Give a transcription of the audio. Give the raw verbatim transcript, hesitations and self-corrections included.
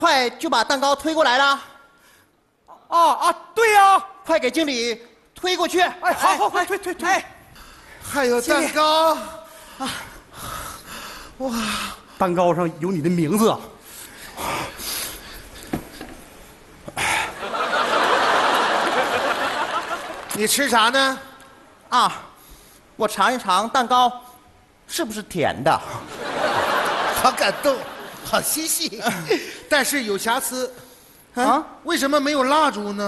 快就把蛋糕推过来了。 啊啊，对呀、啊， 快给经理推过去。 哎，好好快推推推。哎， 还有蛋糕啊！ 哇，蛋糕上有你的名字啊！ 你吃啥呢？ 啊，我尝一尝蛋糕，是不是甜的？ 好感动，好嬉戏，但是有瑕疵。 啊？ 为什么没有蜡烛呢？